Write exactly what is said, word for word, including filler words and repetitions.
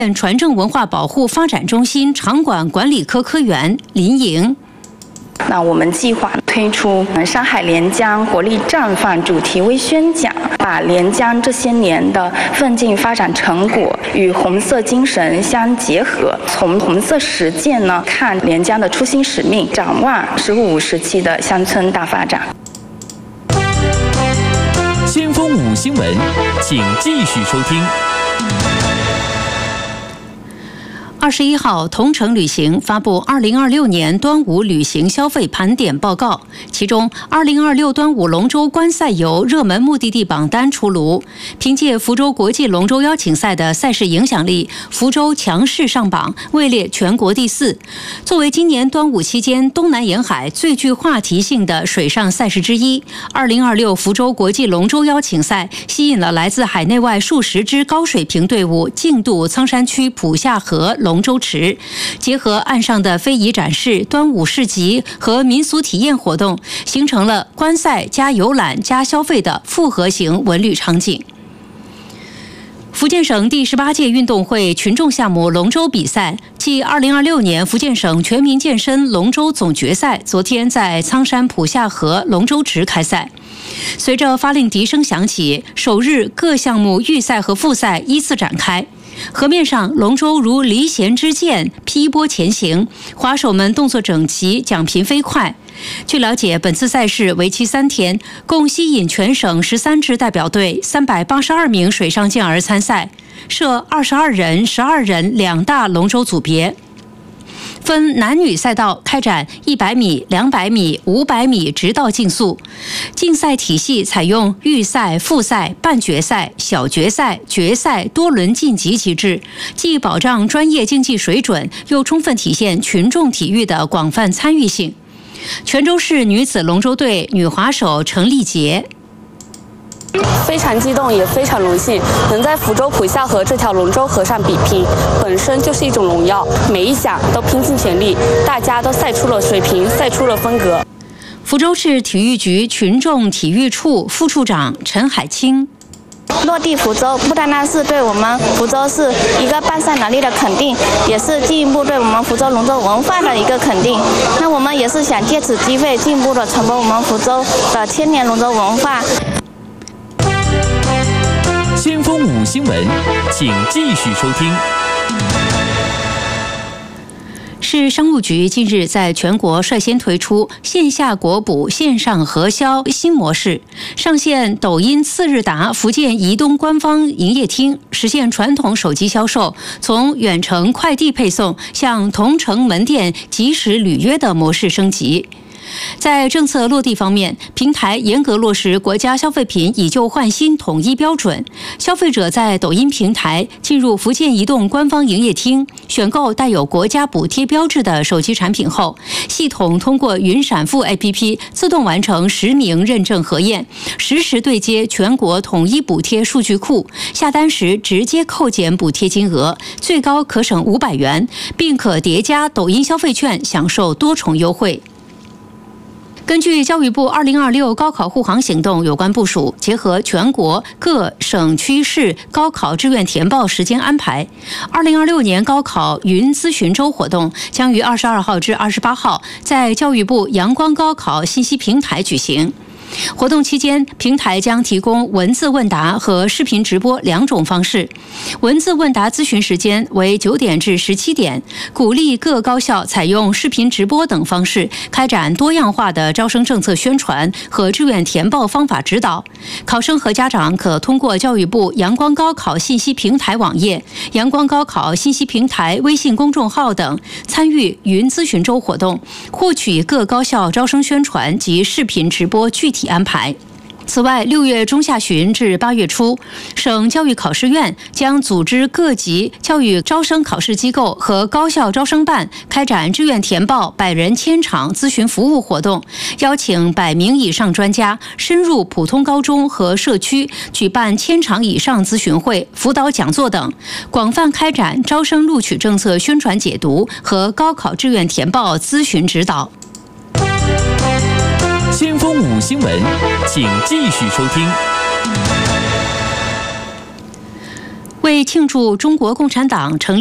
传政文化保护发展中心场馆管理科科员林莹。 那我们计划推出上海连江活力绽放主题微宣讲，把连江这些年的奋进发展成果与红色精神相结合，从红色实践呢看连江的初心使命，展望十五时期的乡村大发展。 先锋五新闻，请继续收听。 二十一号，同程旅行发布二零二六年端午旅行消费盘点报告，其中二零二六端午龙舟观赛游热门目的地榜单出炉。凭借福州国际龙舟邀请赛的赛事影响力，福州强势上榜，位列全国第四。作为今年端午期间东南沿海最具话题性的水上赛事之一，二零二六福州国际龙舟邀请赛吸引了来自海内外数十支高水平队伍竞渡苍山区浦下河龙舟池，结合岸上的非遗展示、端午市集和民俗体验活动，形成了观赛加游览加消费的复合型文旅场景。福建省第十八届运动会群众项目龙舟比赛暨二零二六年福建省全民健身龙舟总决赛昨天在苍山浦下河龙舟池开赛。随着发令笛声响起，首日各项目预赛和复赛依次展开。河面上，龙舟如离弦之箭，劈波前行，划手们动作整齐，桨频飞快。据了解，本次赛事为期三天，共吸引全省十三支代表队、三百八十二名水上健儿参赛，设二十二人、十二人两大龙舟组别。分男女赛道开展一百米、两百米、五百米直道竞速。竞赛体系采用预赛、复赛、半决赛、小决赛、决赛多轮晋级机制，既保障专业竞技水准，又充分体现群众体育的广泛参与性。泉州市女子龙舟队女划手程丽杰。 非常激动，也非常荣幸，能在福州浦下河这条龙舟河上比拼，本身就是一种荣耀。每一项都拼尽全力，大家都赛出了水平，赛出了风格。 福州市体育局群众体育处副处长陈海清。 落地福州不单单是对我们福州市一个办赛能力的肯定，也是进一步对我们福州龙舟文化的一个肯定。那我们也是想借此机会进一步的传播我们福州的千年龙舟文化。 先锋五新闻，请继续收听。 市商务局近日在全国率先推出线下国补线上核销新模式，上线抖音次日达福建移动官方营业厅，实现传统手机销售从远程快递配送向同城门店即时履约的模式升级。在政策落地方面，平台严格落实国家消费品以旧换新统一标准。消费者在抖音平台进入福建移动官方营业厅，选购带有国家补贴标志的手机产品后，系统通过云闪付 A P P 自动完成实名认证核验，实时对接全国统一补贴数据库，下单时直接扣减补贴金额，最高可省五百元，并可叠加抖音消费券享受多重优惠。根据教育部二零二六高考护航行动有关部署，结合全国各省区市高考志愿填报时间安排，二零二六年高考云咨询周活动将于二十二号至二十八号在教育部阳光高考信息平台举行。活动期间，平台将提供文字问答和视频直播两种方式。文字问答咨询时间为九点至十七点，鼓励各高校采用视频直播等方式，开展多样化的招生政策宣传和志愿填报方法指导。考生和家长可通过教育部阳光高考信息平台网页、阳光高考信息平台微信公众号等参与云咨询周活动，获取各高校招生宣传及视频直播具体安排。此外，六月中下旬至八月初，省教育考试院将组织各级教育招生考试机构和高校招生办开展志愿填报百人千场咨询服务活动，邀请百名以上专家深入普通高中和社区，举办千场以上咨询会、辅导讲座等，广泛开展招生录取政策宣传解读和高考志愿填报咨询指导。 先锋五新闻，请继续收听。 为为庆祝中国共产党成立